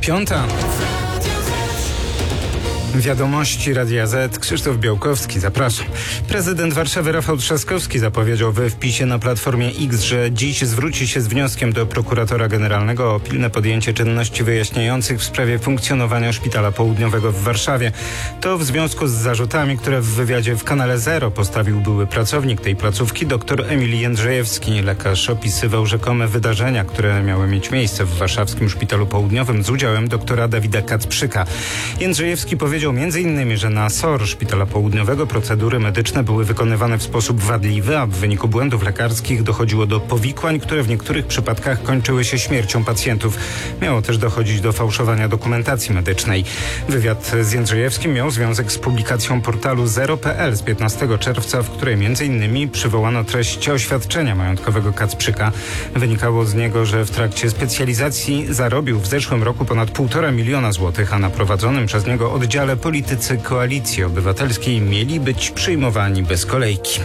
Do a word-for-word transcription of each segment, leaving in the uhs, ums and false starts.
Piąta. Wiadomości Radia Z. Krzysztof Białkowski, zapraszam. Prezydent Warszawy Rafał Trzaskowski zapowiedział we wpisie na Platformie X, że dziś zwróci się z wnioskiem do prokuratora generalnego o pilne podjęcie czynności wyjaśniających w sprawie funkcjonowania Szpitala Południowego w Warszawie. To w związku z zarzutami, które w wywiadzie w Kanale Zero postawił były pracownik tej placówki, dr Emil Jędrzejewski. Lekarz opisywał rzekome wydarzenia, które miały mieć miejsce w warszawskim Szpitalu Południowym z udziałem doktora Dawida Kacprzyka. Jędrzejewski powiedział między innymi, że na S O R Szpitala Południowego procedury medyczne były wykonywane w sposób wadliwy, a w wyniku błędów lekarskich dochodziło do powikłań, które w niektórych przypadkach kończyły się śmiercią pacjentów. Miało też dochodzić do fałszowania dokumentacji medycznej. Wywiad z Jędrzejewskim miał związek z publikacją portalu zero kropka pe el z piętnastego czerwca, w której między innymi przywołano treść oświadczenia majątkowego Kacprzyka. Wynikało z niego, że w trakcie specjalizacji zarobił w zeszłym roku ponad półtora miliona złotych, a na prowadzonym przez niego oddziale politycy Koalicji Obywatelskiej mieli być przyjmowani bez kolejki.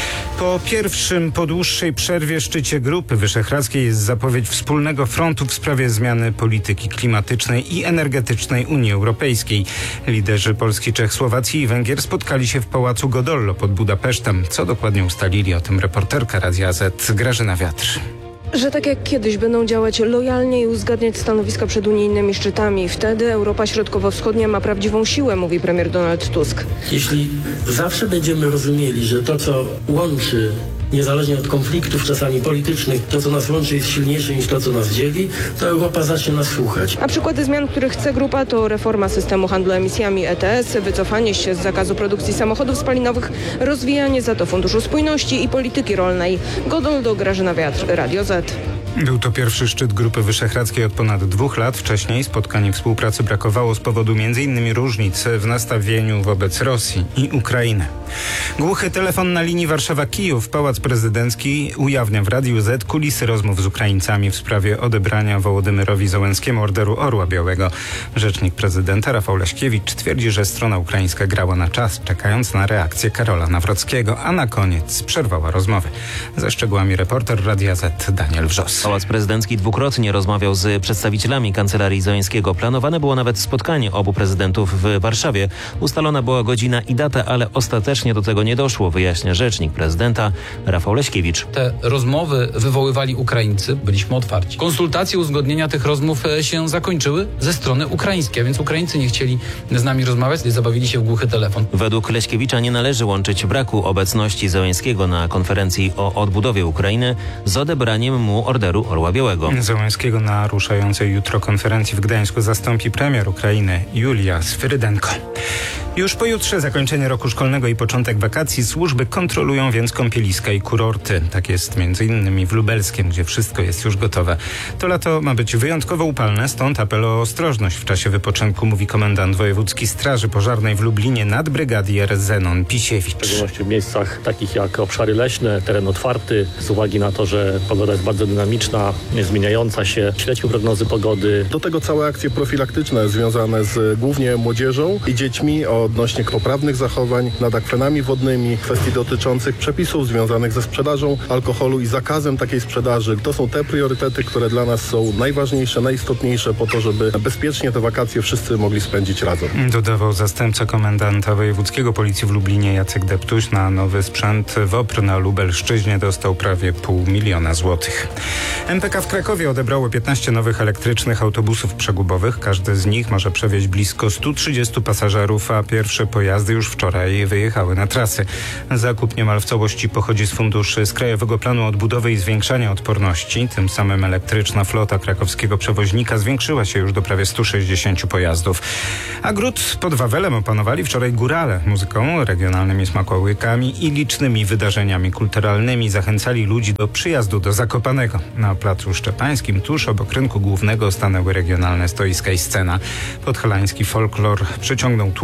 Po pierwszym po dłuższej przerwie szczycie Grupy Wyszehradzkiej jest zapowiedź wspólnego frontu w sprawie zmiany polityki klimatycznej i energetycznej Unii Europejskiej. Liderzy Polski, Czech, Słowacji i Węgier spotkali się w Pałacu Godollo pod Budapesztem. Co dokładnie ustalili, o tym reporterka Radia Z Grażyna Wiatr. Że tak jak kiedyś będą działać lojalnie i uzgadniać stanowiska przed unijnymi szczytami. Wtedy Europa Środkowo-Wschodnia ma prawdziwą siłę, mówi premier Donald Tusk. Jeśli zawsze będziemy rozumieli, że to, co łączy, niezależnie od konfliktów czasami politycznych, to, co nas łączy, jest silniejsze niż to, co nas dzieli, to Europa zacznie nas słuchać. A przykłady zmian, których chce grupa, to reforma systemu handlu emisjami E T S, wycofanie się z zakazu produkcji samochodów spalinowych, rozwijanie za to Funduszu Spójności i polityki rolnej. Godoldo, Grażyna Wiatr, Radio Z. Był to pierwszy szczyt Grupy Wyszehradzkiej od ponad dwóch lat. Wcześniej spotkań i współpracy brakowało z powodu między innymi różnic w nastawieniu wobec Rosji i Ukrainy. Głuchy telefon na linii Warszawa-Kijów. Pałac Prezydencki ujawnia w Radiu Z kulisy rozmów z Ukraińcami w sprawie odebrania Wołodymyrowi Zełenskiemu Orderu Orła Białego. Rzecznik prezydenta Rafał Leśkiewicz twierdzi, że strona ukraińska grała na czas, czekając na reakcję Karola Nawrockiego, a na koniec przerwała rozmowy. Ze szczegółami reporter Radia Z Daniel Wrzos. Pałac Prezydencki dwukrotnie rozmawiał z przedstawicielami Kancelarii Zełenskiego. Planowane było nawet spotkanie obu prezydentów w Warszawie. Ustalona była godzina i data, ale ostatecznie do tego nie doszło, wyjaśnia rzecznik prezydenta Rafał Leśkiewicz. Te rozmowy wywoływali Ukraińcy, byliśmy otwarci. Konsultacje, uzgodnienia tych rozmów się zakończyły ze strony ukraińskiej, a więc Ukraińcy nie chcieli z nami rozmawiać, zabawili się w głuchy telefon. Według Leśkiewicza nie należy łączyć braku obecności Zełenskiego na konferencji o odbudowie Ukrainy z odebraniem mu Orderu Orła Białego. Zełenskiego na ruszającej jutro konferencji w Gdańsku zastąpi premier Ukrainy Julia Swyrydenko. Już pojutrze zakończenie roku szkolnego i początek wakacji. Służby kontrolują więc kąpieliska i kurorty. Tak jest między innymi w Lubelskiem, gdzie wszystko jest już gotowe. To lato ma być wyjątkowo upalne, stąd apel o ostrożność w czasie wypoczynku, mówi komendant wojewódzki Straży Pożarnej w Lublinie nadbrygadier Zenon Pisiewicz. W szczególności w miejscach takich jak obszary leśne, teren otwarty, z uwagi na to, że pogoda jest bardzo dynamiczna, zmieniająca się. Śledźmy prognozy pogody. Do tego całe akcje profilaktyczne związane z głównie młodzieżą i dziećmi odnośnie poprawnych zachowań nad akwenami wodnymi, kwestii dotyczących przepisów związanych ze sprzedażą alkoholu i zakazem takiej sprzedaży. To są te priorytety, które dla nas są najważniejsze, najistotniejsze po to, żeby bezpiecznie te wakacje wszyscy mogli spędzić razem. Dodawał zastępca komendanta wojewódzkiego Policji w Lublinie Jacek Deptuś. Na nowy sprzęt WOPR na Lubelszczyźnie dostał prawie pół miliona złotych. M P K w Krakowie odebrało piętnaście nowych elektrycznych autobusów przegubowych. Każdy z nich może przewieźć blisko stu trzydziestu pasażerów, a pierwsze pojazdy już wczoraj wyjechały na trasy. Zakup niemal w całości pochodzi z funduszy z Krajowego Planu Odbudowy i Zwiększania Odporności. Tym samym elektryczna flota krakowskiego przewoźnika zwiększyła się już do prawie stu sześćdziesięciu pojazdów. A gród pod Wawelem opanowali wczoraj górale. Muzyką, regionalnymi smakołykami i licznymi wydarzeniami kulturalnymi zachęcali ludzi do przyjazdu do Zakopanego. Na Placu Szczepańskim tuż obok rynku głównego stanęły regionalne stoiska i scena. Podhalański folklor przyciągnął tłumy turystów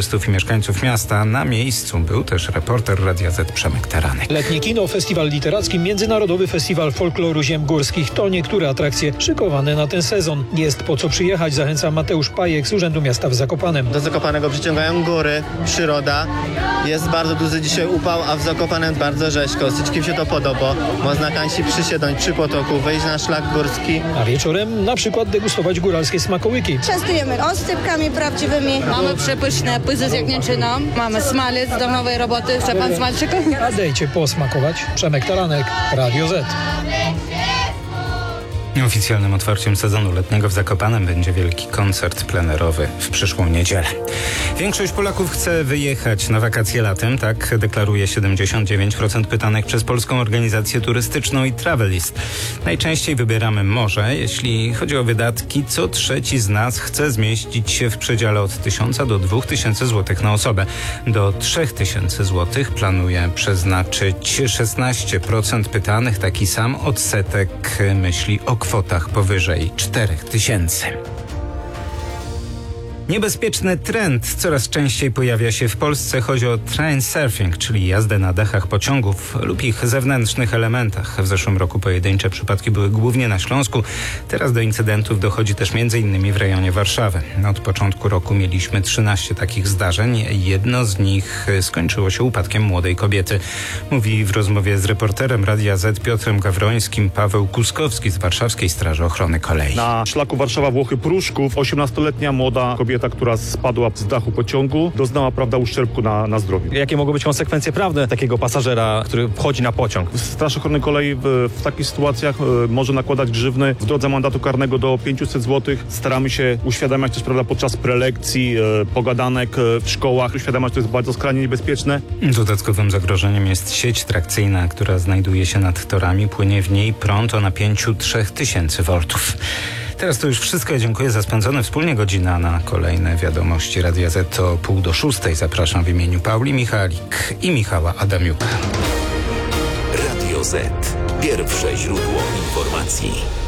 turystów i mieszkańców miasta. Na miejscu był też reporter Radia Z Przemek Taranek. Letnie kino, festiwal literacki, Międzynarodowy Festiwal Folkloru Ziem Górskich to niektóre atrakcje szykowane na ten sezon. Jest po co przyjechać, zachęca Mateusz Pajek z Urzędu Miasta w Zakopanem. Do Zakopanego przyciągają góry, przyroda. Jest bardzo duży dzisiaj upał, a w Zakopanem bardzo rzeźko. Wszystkim się to podoba. Można kansi przysiedząć przy potoku, wejść na szlak górski. A wieczorem na przykład degustować góralskie smakołyki. Częstujemy oscypkami prawdziwymi. Mamy przepyszne pyzy z jagnięczyną. Mamy smalec do nowej roboty. Chce pan smalczyk? A dejcie posmakować. Przemek Taranek, Radio Z. Oficjalnym otwarciem sezonu letniego w Zakopanem będzie wielki koncert plenerowy w przyszłą niedzielę. Większość Polaków chce wyjechać na wakacje latem, tak deklaruje siedemdziesiąt dziewięć procent pytanych przez Polską Organizację Turystyczną i Travelist. Najczęściej wybieramy morze. Jeśli chodzi o wydatki, co trzeci z nas chce zmieścić się w przedziale od tysiąca do dwóch tysięcy złotych na osobę. Do trzech tysięcy złotych planuje przeznaczyć szesnaście procent pytanych. Taki sam odsetek myśli o kwotach powyżej czterech tysięcy. Niebezpieczny trend coraz częściej pojawia się w Polsce. Chodzi o train surfing, czyli jazdę na dachach pociągów lub ich zewnętrznych elementach. W zeszłym roku pojedyncze przypadki były głównie na Śląsku. Teraz do incydentów dochodzi też między innymi w rejonie Warszawy. Od początku roku mieliśmy trzynaście takich zdarzeń. Jedno z nich skończyło się upadkiem młodej kobiety. Mówi w rozmowie z reporterem Radia Z Piotrem Gawrońskim Paweł Kuskowski z Warszawskiej Straży Ochrony Kolei. Na szlaku Warszawa-Włochy-Pruszków osiemnastoletnia młoda kobieta, która spadła z dachu pociągu, doznała, prawda, uszczerbku na, na zdrowiu. Jakie mogą być konsekwencje prawne takiego pasażera, który wchodzi na pociąg? Straż Ochrony Kolei w, w takich sytuacjach y, może nakładać grzywny w drodze mandatu karnego do pięćset złotych. Staramy się uświadamiać też, prawda, podczas prelekcji, y, pogadanek y, w szkołach, uświadamiać, że to jest bardzo skrajnie niebezpieczne. Dodatkowym zagrożeniem jest sieć trakcyjna, która znajduje się nad torami. Płynie w niej prąd o napięciu trzech tysięcy woltów. Teraz to już wszystko. Dziękuję za spędzone wspólnie godzina. Na kolejne wiadomości Radia Z to pół do szóstej. Zapraszam w imieniu Pauli Michalik i Michała Adamiuka. Radio Z. Pierwsze źródło informacji.